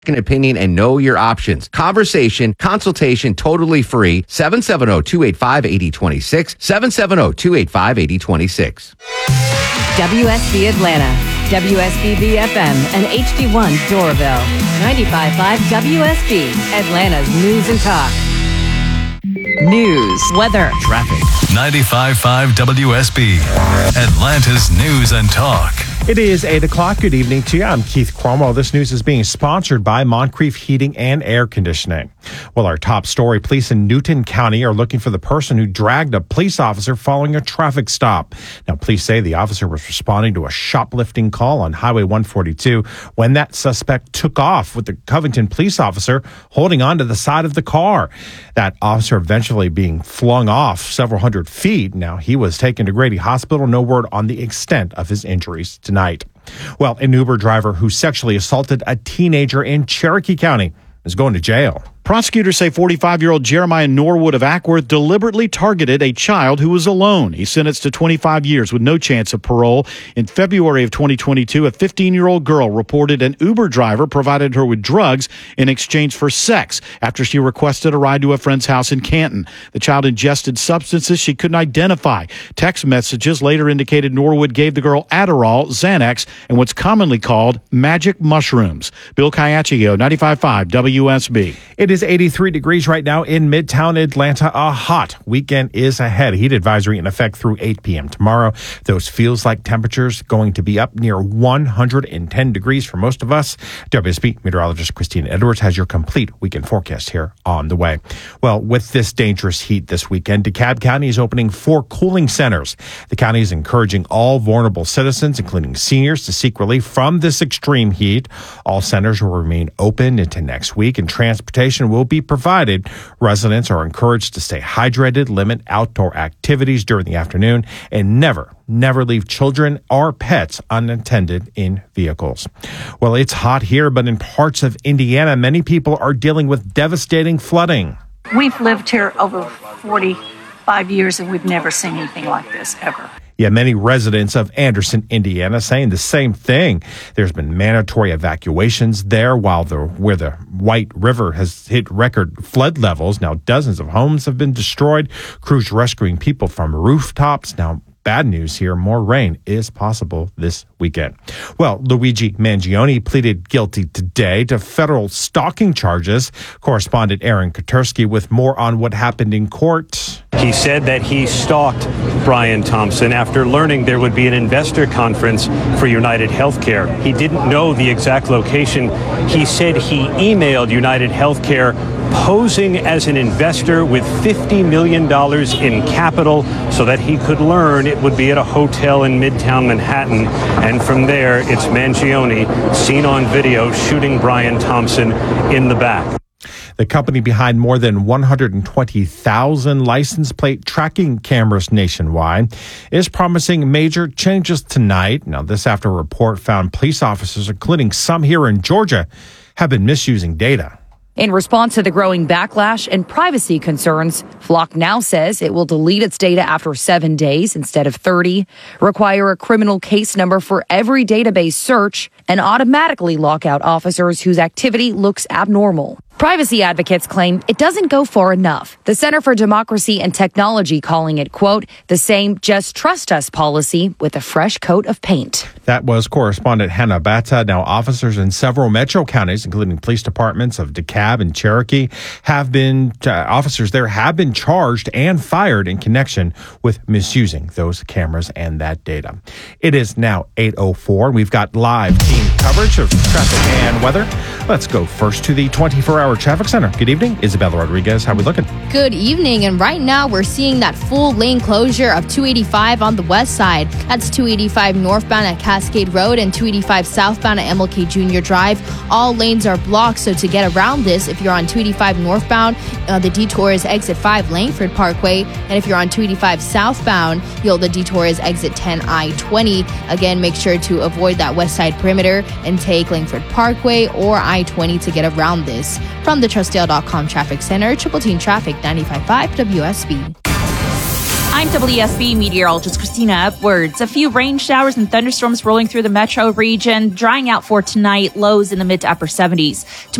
An opinion and know your options. Conversation, consultation, totally free. 770-285-8026. 770-285-8026. WSB Atlanta, WSB BFM, and HD1 Doraville. 95.5 WSB, Atlanta's news and talk. News, weather, Traffic. 95.5 WSB, Atlanta's news and talk. It is 8 o'clock. Good evening to you. I'm Keith Cuomo. This news is being sponsored by Moncrief Heating and Air Conditioning. Well, our top story, police in Newton County are looking for the person who dragged a police officer following a traffic stop. Now, police say the officer was responding to a shoplifting call on Highway 142 when that suspect took off with the Covington police officer holding onto the side of the car. That officer eventually being flung off several hundred feet. Now, he was taken to Grady Hospital. No word on the extent of his injuries tonight. Well, an Uber driver who sexually assaulted a teenager in Cherokee County is going to jail. Prosecutors say 45-year-old Jeremiah Norwood of Ackworth deliberately targeted a child who was alone. He's sentenced to 25 years with no chance of parole. In February of 2022, a 15-year-old girl reported an Uber driver provided her with drugs in exchange for sex after she requested a ride to a friend's house in Canton. The child ingested substances she couldn't identify. Text messages later indicated Norwood gave the girl Adderall, Xanax, and what's commonly called magic mushrooms. Bill Caiaccio, 95.5 WSB. It is 83 degrees right now in Midtown Atlanta. A hot weekend is ahead. Heat advisory in effect through 8 p.m. tomorrow. Those feels like temperatures going to be up near 110 degrees for most of us. WSB meteorologist Christina Edwards has your complete weekend forecast here on the way. Well, with this dangerous heat this weekend, DeKalb County is opening 4 cooling centers. The county is encouraging all vulnerable citizens, including seniors, to seek relief from this extreme heat. All centers will remain open into next week, and transportation will be provided. Residents are encouraged to stay hydrated, limit outdoor activities during the afternoon, and never leave children or pets unattended in vehicles. Well, it's hot here, but in parts of Indiana, many people are dealing with devastating flooding. We've lived here over 45 years, and we've never seen anything like this, ever. Yeah, many residents of Anderson, Indiana, saying the same thing. There's been mandatory evacuations there where the White River has hit record flood levels. Now, dozens of homes have been destroyed. Crews rescuing people from rooftops. Now, bad news here. More rain is possible this weekend. Well, Luigi Mangione pleaded guilty today to federal stalking charges. Correspondent Aaron Katersky with more on what happened in court. He said that he stalked Brian Thompson after learning there would be an investor conference for United Healthcare. He didn't know the exact location. He said he emailed United Healthcare posing as an investor with $50 million in capital so that he could learn it would be at a hotel in Midtown Manhattan. And from there, it's Mangione seen on video shooting Brian Thompson in the back. The company behind more than 120,000 license plate tracking cameras nationwide is promising major changes tonight. Now, this after a report found police officers, including some here in Georgia, have been misusing data. In response to the growing backlash and privacy concerns, Flock now says it will delete its data after 7 days instead of 30, require a criminal case number for every database search, and automatically lock out officers whose activity looks abnormal. Privacy advocates claim it doesn't go far enough. The Center for Democracy and Technology calling it, quote, the same just trust us policy with a fresh coat of paint. That was correspondent Hannah Batta. Now, officers in several metro counties, including police departments of DeKalb and Cherokee, have been charged and fired in connection with misusing those cameras and that data. It is now 8:04. We've got live team coverage of traffic and weather. Let's go first to the 24-hour traffic center. Good evening, Isabella Rodriguez. How are we looking? Good evening, and right now we're seeing that full lane closure of 285 on the west side. That's 285 northbound at Cascade Road and 285 southbound at MLK Junior Drive. All lanes are blocked, so to get around this, if you're on 285 northbound, the detour is exit 5 Langford Parkway, and if you're on 285 southbound, the detour is exit 10 I-20. Again, make sure to avoid that west side perimeter and take Langford Parkway or I-20 to get around this. From the Trustdale.com Traffic Center, Triple Team Traffic 95.5 WSB. I'm WSB meteorologist Christina Upwards. A few rain showers and thunderstorms rolling through the metro region, drying out for tonight, lows in the mid to upper 70s.